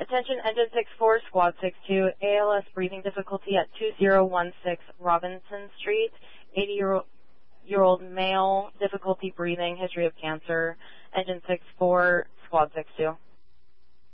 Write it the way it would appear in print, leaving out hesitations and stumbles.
Attention, Engine 6-4, Squad 6-2, ALS breathing difficulty at 2016 Robinson Street, 80-year-old male, difficulty breathing, history of cancer. Engine 6-4, Squad 6-2.